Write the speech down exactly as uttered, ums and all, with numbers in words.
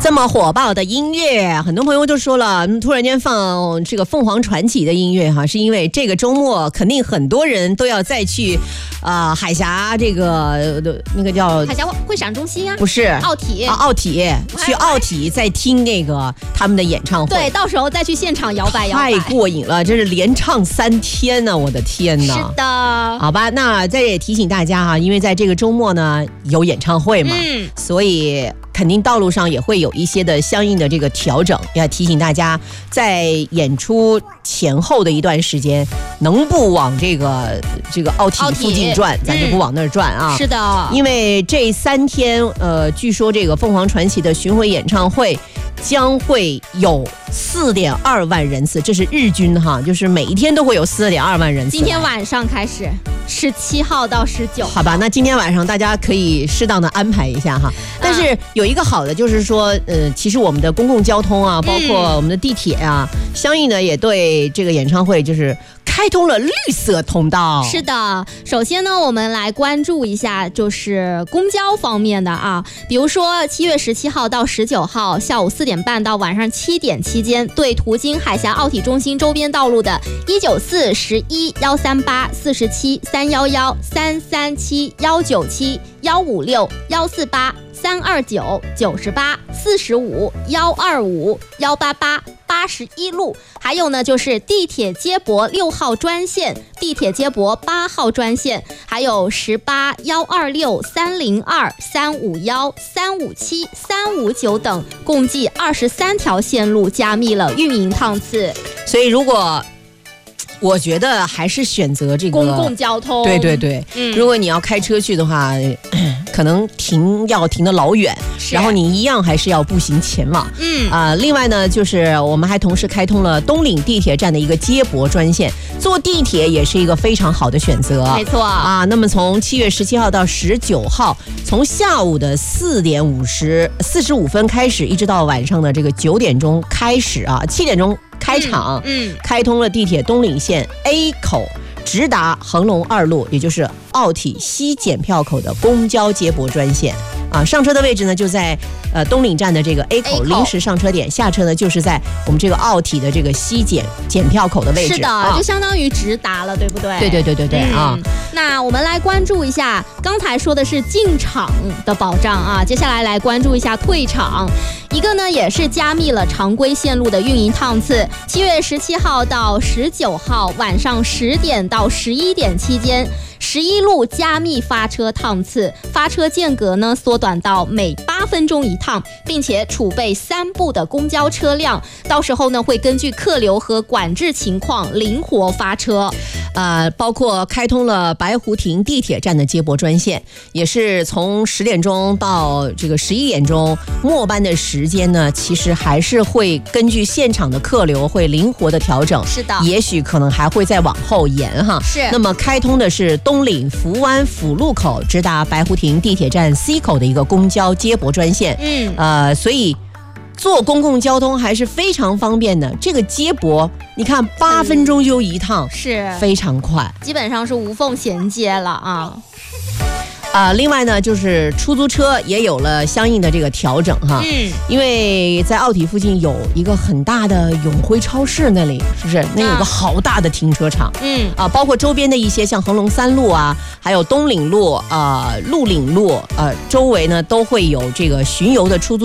这么火爆的音乐，很多朋友就说了，突然间放这个凤凰传奇的音乐哈，是因为这个周末肯定很多人都要再去啊、呃、海峡这个那个叫海峡会展中心啊， 不是奥体啊，奥体去奥体再听那个他们的演唱会， 对，到时候再去现场摇摆摇摆， 太过瘾了，这是连唱三天呢、啊，我的天哪！ 是的， 好吧，那在这也提醒大家哈、啊，因为在这个周末呢有演唱会嘛，嗯，所以肯定道路上也会有一些的相应的这个调整，要提醒大家在演出前后的一段时间，能不往这个这个奥体附近转，咱就不往那儿转啊。 是的， 因为这三天，呃，据说这个凤凰传奇的巡回演唱会将会有四点二万人次，这是日均哈，就是每一天都会有四点二万人次。 今天晚上开始，十七号到十九号。 好吧，那今天晚上大家可以适当的安排一下哈。但是有一个好的就是说，呃，其实我们的公共交通啊，包括我们的地铁啊，嗯、相应的也对这个演唱会就是开通了绿色通道。 是的，首先呢，我们来关注一下就是公交方面的啊，比如说七月十七号到十九号下午四点半到晚上七点期间，对途经海峡奥体中心周边道路的一九四、十一、幺三八、四十七、三幺幺、三三七、幺九七、幺五六、幺四八、三二九、九十八、四十五、幺二五、幺八八、八十一路，还有呢就是地铁接驳六号专线、地铁接驳八号专线，还有十八、幺二六、三零二、三五幺、三五七、三五九等，共计二十三条线路加密了运营趟次。 所以如果我觉得还是选择这个公共交通， 对对对、嗯，如果你要开车去的话，可能停要停得老远，然后你一样还是要步行前往。嗯啊、呃，另外呢，就是我们还同时开通了东岭地铁站的一个接驳专线，坐地铁也是一个非常好的选择。 没错啊，那么从七月十七号到十九号，从下午的四点五十四十五分开始，一直到晚上的这个九点钟开始啊，七点钟开场，嗯，嗯开通了地铁东岭线 A 口直达恒隆二路，也就是奥体西检票口的公交接驳专线啊，上车的位置呢就在呃东岭站的这个 A 口临时上车点，下车呢就是在我们这个奥体的这个西检检票口的位置。 是的，啊、就相当于直达了，对不对？ 对对对对对、嗯、啊。 那我们来关注一下，刚才说的是进场的保障啊，接下来来关注一下退场。一个呢也是加密了常规线路的运营趟次，七月十七号到十九号晚上十点到十一点期间，十一路加密发车趟次，发车间隔呢缩短到每八分钟一趟，并且储备三部的公交车辆，到时候呢会根据客流和管制情况灵活发车。 呃，包括开通了白湖亭地铁站的接驳专线，也是从十点钟到这个十一点钟，末班的时间呢，其实还是会根据现场的客流会灵活的调整。 是的， 也许可能还会再往后延哈。 是。 那么开通的是东岭福湾辅路口直达白湖亭地铁站 C 口的一个公交接驳专线。嗯，呃，所以坐公共交通还是非常方便的。这个接驳，你看八分钟就一趟， 嗯、是非常快， 基本上是无缝衔接了啊。 啊、呃，另外呢，就是出租车也有了相应的这个调整哈，嗯，因为在奥体附近有一个很大的永辉超市，那里是不是？那有个好大的停车场，嗯啊，包括周边的一些像恒隆三路啊，还有东岭路啊、呃、鹿岭路呃，周围呢都会有这个巡游的出租